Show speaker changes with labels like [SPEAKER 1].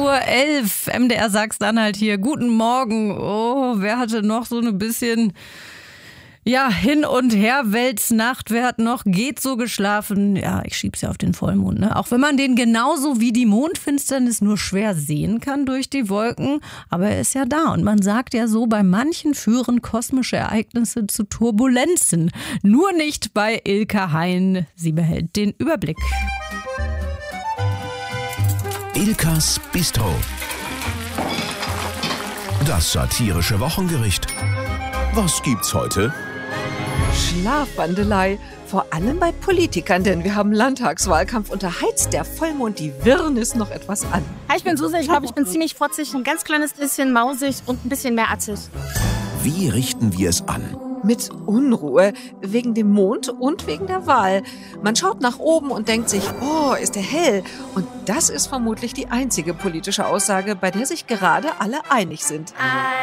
[SPEAKER 1] 6:11 Uhr, MDR Sachsen-Anhalt hier. Guten Morgen. Oh, wer hatte noch so ein bisschen hin und her Weltsnacht? Wer hat noch geht so geschlafen? Ja, ich schieb's ja auf den Vollmond, ne? Auch wenn man den genauso wie die Mondfinsternis nur schwer sehen kann durch die Wolken. Aber er ist ja da. Und man sagt ja so, bei manchen führen kosmische Ereignisse zu Turbulenzen. Nur nicht bei Ilka Hein. Sie behält den Überblick.
[SPEAKER 2] Ilkas Bistro. Das satirische Wochengericht. Was gibt's heute?
[SPEAKER 3] Schlafwandelei, vor allem bei Politikern, denn wir haben Landtagswahlkampf und da heizt der Vollmond die Wirrnis noch etwas an.
[SPEAKER 4] Hi, ich bin Suse, ich glaube, ich bin ziemlich fotzig, ein ganz kleines bisschen mausig und ein bisschen mehr atzig.
[SPEAKER 2] Wie richten wir es an?
[SPEAKER 3] Mit Unruhe, wegen dem Mond und wegen der Wahl. Man schaut nach oben und denkt sich, oh, ist der hell. Und das ist vermutlich die einzige politische Aussage, bei der sich gerade alle einig sind.